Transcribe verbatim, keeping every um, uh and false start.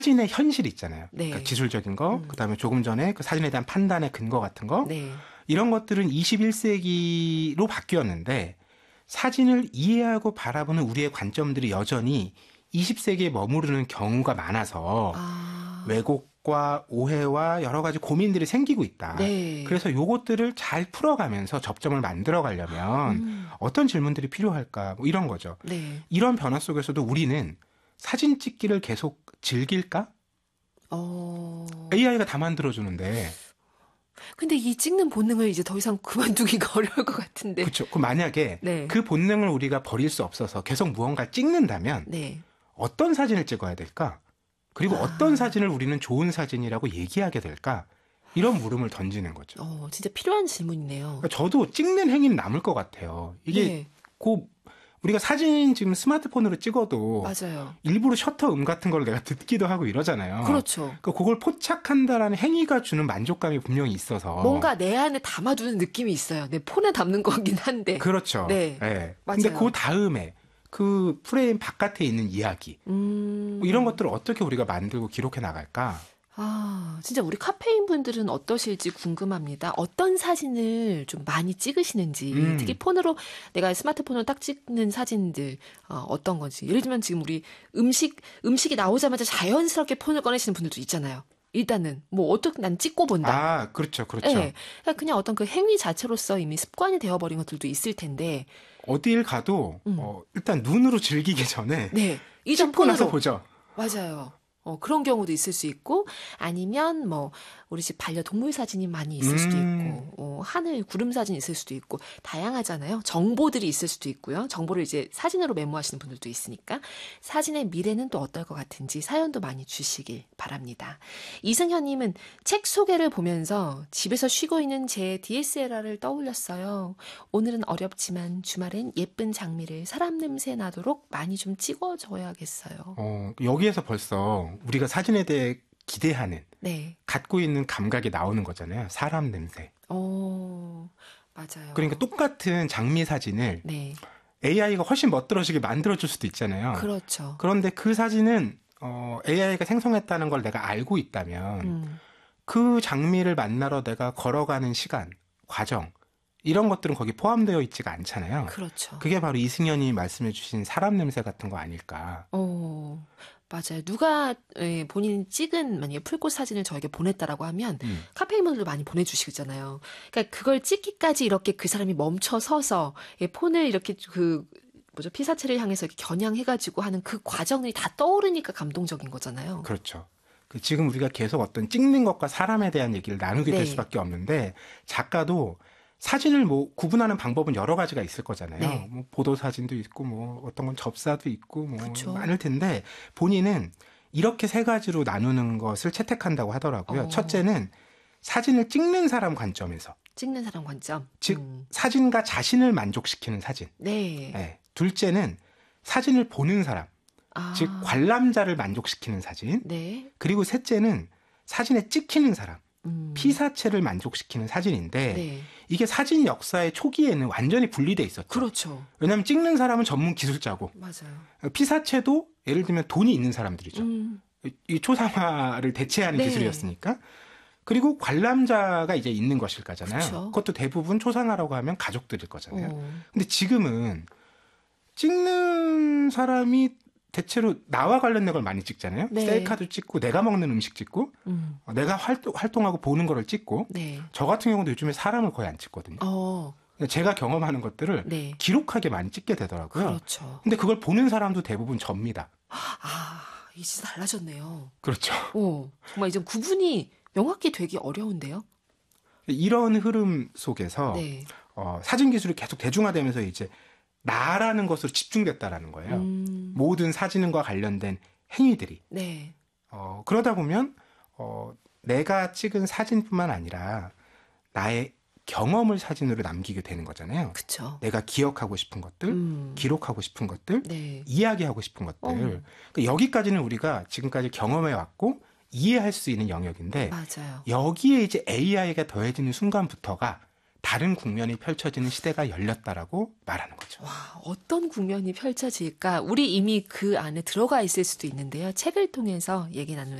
사진의 현실 있잖아요. 네. 그러니까 기술적인 거, 음. 그다음에 조금 전에 그 사진에 대한 판단의 근거 같은 거, 네. 이런 것들은 이십일 세기로 바뀌었는데 사진을 이해하고 바라보는 우리의 관점들이 여전히 이십 세기에 머무르는 경우가 많아서 아. 왜곡과 오해와 여러 가지 고민들이 생기고 있다. 네. 그래서 요것들을 잘 풀어가면서 접점을 만들어 가려면 음. 어떤 질문들이 필요할까, 뭐 이런 거죠. 네. 이런 변화 속에서도 우리는 사진 찍기를 계속 즐길까? 어. 에이아이가 다 만들어주는데. 근데 이 찍는 본능을 이제 더 이상 그만두기가 어려울 것 같은데. 그렇죠. 그 만약에 네. 그 본능을 우리가 버릴 수 없어서 계속 무언가를 찍는다면 네. 어떤 사진을 찍어야 될까? 그리고 아. 어떤 사진을 우리는 좋은 사진이라고 얘기하게 될까? 이런 물음을 던지는 거죠. 어, 진짜 필요한 질문이네요. 그러니까 저도 찍는 행위는 남을 것 같아요. 이게 네. 그 우리가 사진 지금 스마트폰으로 찍어도 맞아요. 일부러 셔터 음 같은 걸 내가 듣기도 하고 이러잖아요. 그렇죠. 그러니까 그걸 포착한다라는 행위가 주는 만족감이 분명히 있어서 뭔가 내 안에 담아두는 느낌이 있어요. 내 폰에 담는 거긴 한데. 그렇죠. 네. 네. 맞아요. 근데 그 다음에 그 프레임 바깥에 있는 이야기 음. 뭐 이런 것들을 어떻게 우리가 만들고 기록해 나갈까? 아, 진짜 우리 카페인 분들은 어떠실지 궁금합니다. 어떤 사진을 좀 많이 찍으시는지, 음. 특히 폰으로 내가 스마트폰으로 딱 찍는 사진들 어, 어떤 건지. 예를 들면 지금 우리 음식 음식이 나오자마자 자연스럽게 폰을 꺼내시는 분들도 있잖아요. 일단은 뭐 어떻게 난 찍고 본다. 아, 그렇죠, 그렇죠. 네. 그냥 어떤 그 행위 자체로서 이미 습관이 되어버린 것들도 있을 텐데. 어딜 가도 음. 어, 일단 눈으로 즐기기 전에 네. 이전 찍고 나서 폰으로. 보죠. 맞아요. 어, 그런 경우도 있을 수 있고, 아니면 뭐 우리 집 반려동물 사진이 많이 있을 수도 음. 있고, 어, 하늘 구름 사진 있을 수도 있고, 다양하잖아요. 정보들이 있을 수도 있고요. 정보를 이제 사진으로 메모하시는 분들도 있으니까 사진의 미래는 또 어떨 것 같은지 사연도 많이 주시길 바랍니다. 이승현님은 책 소개를 보면서 집에서 쉬고 있는 제 디에스엘알을 떠올렸어요. 오늘은 어렵지만 주말엔 예쁜 장미를 사람 냄새 나도록 많이 좀 찍어줘야겠어요. 어, 여기에서 벌써 우리가 사진에 대해 기대하는 네. 갖고 있는 감각이 나오는 거잖아요. 사람 냄새. 어, 맞아요. 그러니까 똑같은 장미 사진을 네. 에이아이가 훨씬 멋들어지게 만들어줄 수도 있잖아요. 그렇죠. 그런데 그 사진은 어, 에이아이가 생성했다는 걸 내가 알고 있다면 음. 그 장미를 만나러 내가 걸어가는 시간, 과정 이런 것들은 거기 포함되어 있지가 않잖아요. 그렇죠. 그게 바로 이승현이 말씀해 주신 사람 냄새 같은 거 아닐까. 어, 맞아요. 누가 예, 본인 찍은 만약에 풀꽃 사진을 저에게 보냈다라고 하면 음. 카페인분들도 많이 보내주시잖아요. 그러니까 그걸 찍기까지 이렇게 그 사람이 멈춰 서서 예, 폰을 이렇게 그 뭐죠 피사체를 향해서 이렇게 겨냥해가지고 하는 그 과정이 다 떠오르니까 감동적인 거잖아요. 그렇죠. 그 지금 우리가 계속 어떤 찍는 것과 사람에 대한 얘기를 나누게 네. 될 수밖에 없는데 작가도 사진을 뭐 구분하는 방법은 여러 가지가 있을 거잖아요. 네. 뭐 보도 사진도 있고 뭐 어떤 건 접사도 있고 뭐 그쵸. 많을 텐데 본인은 이렇게 세 가지로 나누는 것을 채택한다고 하더라고요. 어. 첫째는 사진을 찍는 사람 관점에서, 찍는 사람 관점. 즉 음. 사진과 자신을 만족시키는 사진. 네. 네. 둘째는 사진을 보는 사람, 아. 즉 관람자를 만족시키는 사진. 네. 그리고 셋째는 사진에 찍히는 사람, 음. 피사체를 만족시키는 사진인데 네. 이게 사진 역사의 초기에는 완전히 분리돼 있었죠. 그렇죠. 왜냐하면 찍는 사람은 전문 기술자고 맞아요. 피사체도 예를 들면 돈이 있는 사람들이죠. 음. 이 초상화를 대체하는 네. 기술이었으니까. 그리고 관람자가 이제 있는 것일 거잖아요. 그쵸. 그것도 대부분 초상화라고 하면 가족들일 거잖아요. 어. 근데 지금은 찍는 사람이 대체로 나와 관련된 걸 많이 찍잖아요. 네. 셀카도 찍고 내가 먹는 음식 찍고 음. 어, 내가 활동, 활동하고 보는 거를 찍고 네. 저 같은 경우도 요즘에 사람을 거의 안 찍거든요. 어. 제가 경험하는 것들을 네. 기록하게 많이 찍게 되더라고요. 그렇죠. 근데 그걸 보는 사람도 대부분 접니다. 아, 이제 달라졌네요. 그렇죠. 어, 정말 이제 구분이 명확히 되기 어려운데요. 이런 흐름 속에서 네. 어, 사진 기술이 계속 대중화되면서 이제 나라는 것으로 집중됐다라는 거예요. 음. 모든 사진과 관련된 행위들이. 네. 어, 그러다 보면 어, 내가 찍은 사진뿐만 아니라 나의 경험을 사진으로 남기게 되는 거잖아요. 그쵸. 내가 기억하고 싶은 것들, 음. 기록하고 싶은 것들, 네. 이야기하고 싶은 것들. 어. 그러니까 여기까지는 우리가 지금까지 경험해 왔고 이해할 수 있는 영역인데 맞아요. 여기에 이제 에이아이가 더해지는 순간부터가 다른 국면이 펼쳐지는 시대가 열렸다라고 말하는 거죠. 와, 어떤 국면이 펼쳐질까? 우리 이미 그 안에 들어가 있을 수도 있는데요. 책을 통해서 얘기 나누는